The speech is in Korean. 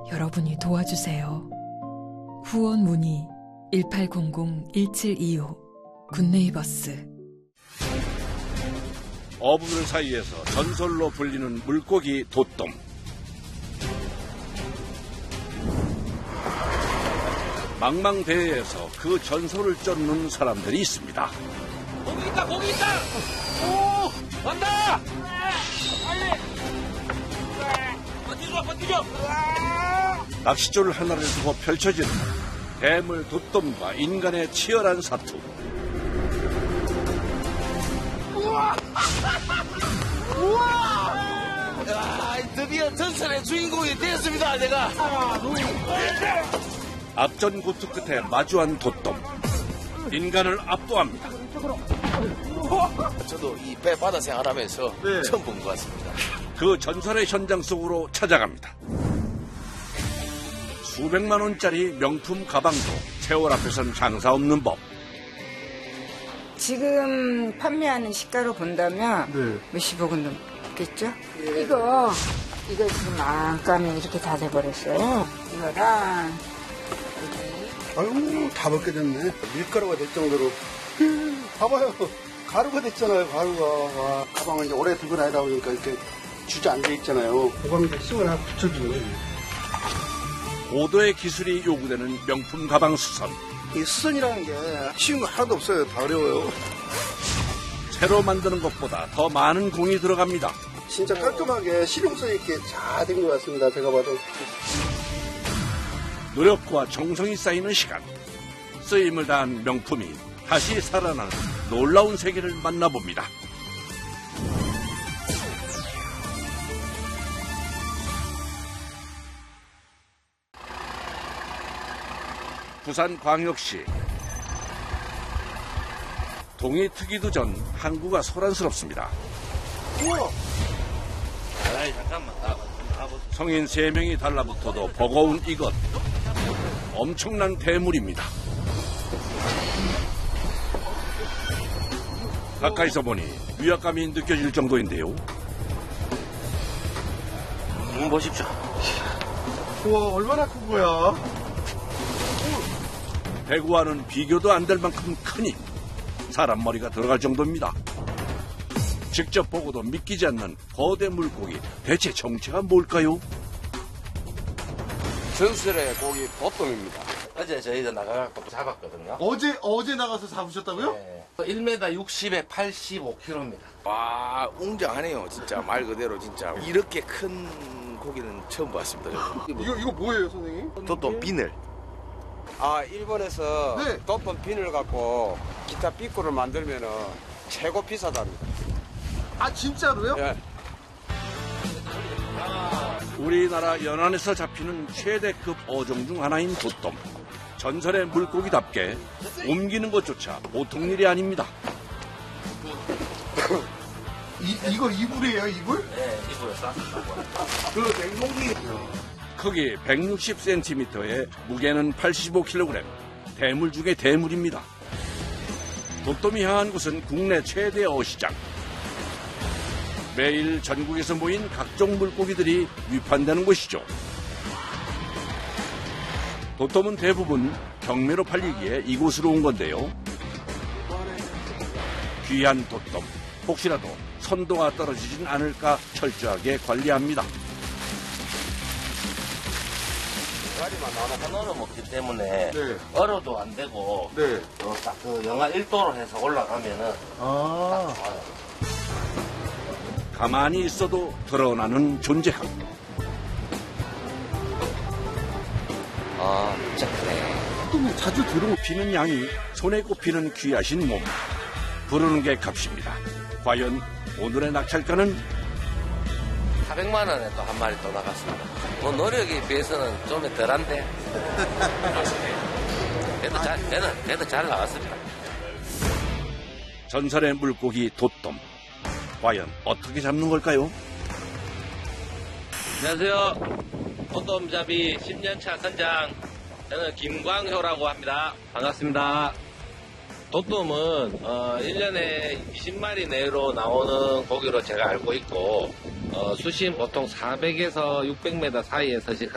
여러분이 도와주세요. 후원 문의 1800-1725 굿네이버스. 어부들 사이에서 전설로 불리는 물고기 돛돔. 망망대해에서 그 전설을 쫓는 사람들이 있습니다. 고기 있다, 고기 있다! 오! 왔다! 빨리! 버티죠, 버티죠! 낚싯줄 하나를 두고 펼쳐지는 대물 돛돔과 인간의 치열한 사투. 우와! 우와! 야, 드디어 전설의 주인공이 되었습니다, 내가. 앞전구투 끝에 마주한 돛돔. 인간을 압도합니다. 저도 이 배 바다 생활하면서 처음 본 것 같습니다. 그 전설의 현장 속으로 찾아갑니다. 수백만 원짜리 명품 가방도 세월 앞에선 장사 없는 법. 지금 판매하는 시가로 본다면 몇십억 원 넘겠죠? 이거 지금 안감이 이렇게 다 돼버렸어요. 이거랑 아유, 다 벗겨졌네. 밀가루가 될 정도로. 봐봐요. 가루가 됐잖아요, 가루가. 와, 가방을 이제 오래 들고 다니다 보니까 이렇게 주저앉아 있잖아요. 보강대 싱을 하나 붙여주는 거예요. 고도의 기술이 요구되는 명품 가방 수선. 이 수선이라는 게 쉬운 거 하나도 없어요. 다 어려워요. 새로 만드는 것보다 더 많은 공이 들어갑니다. 진짜 깔끔하게 실용성 있게 잘 된 것 같습니다. 제가 봐도. 노력과 정성이 쌓이는 시간. 쓰임을 다한 명품이 다시 살아나는 놀라운 세계를 만나봅니다. 부산광역시. 동이 트기도 전 항구가 소란스럽습니다. 우와! 아이, 잠깐만. 성인 3명이 달라붙어도 버거운 이것. 엄청난 대물입니다. 가까이서 보니 위압감이 느껴질 정도인데요. 보십시오. 우와, 얼마나 큰 거야? 배구와는 비교도 안 될 만큼 크니 사람 머리가 들어갈 정도입니다. 직접 보고도 믿기지 않는 거대 물고기. 대체 정체가 뭘까요? 전설의 고기 돛돔입니다. 어제 저희가 나가갖고 잡았거든요. 어제 나가서 잡으셨다고요? 네. 1m 60에 85kg입니다. 와, 웅장하네요. 진짜 말 그대로 진짜 이렇게 큰 고기는 처음 봤습니다. 이거 뭐예요, 선생님? 돛돔 비늘. 일본에서 돛돔 비늘 갖고 기타 삐꾸를 만들면 최고 비싸답니다. 아, 진짜로요? 예. 우리나라 연안에서 잡히는 최대급 어종 중 하나인 돛돔. 전설의 물고기답게 옮기는 것조차 보통 일이 아닙니다. 이거 이불이에요, 이불? 네, 이불에 쌌다고. 그 냉동기. 크기 160cm에 무게는 85kg. 대물 중에 대물입니다. 돛돔이 향한 곳은 국내 최대 어시장. 매일 전국에서 모인 각종 물고기들이 위판되는 곳이죠. 돛돔은 대부분 경매로 팔리기에 이곳으로 온 건데요. 귀한 돛돔, 혹시라도 선도가 떨어지진 않을까 철저하게 관리합니다. 가리만 하나로 먹기 때문에 얼어도 안 되고 딱 그 영하 1도로 해서 올라가면은 딱 좋아요. 가만히 있어도 드러나는 존재감. 진짜 크네. 돛돔이 자주 피는 양이 손에 꼽히는 귀하신 몸. 부르는 게 값입니다. 과연 오늘의 낙찰가는? 400만 원에 또 한 마리 또 나갔습니다. 뭐 노력에 비해서는 좀 덜한데. 그래도 잘 나왔습니다. 전설의 물고기 돛돔. 과연 어떻게 잡는 걸까요? 안녕하세요. 돛돔잡이 10년차 선장. 저는 김광효라고 합니다. 반갑습니다. 돛돔은 1년에 10마리 내로 나오는 고기로 제가 알고 있고 수심 보통 400에서 600m 사이에 서식합니다.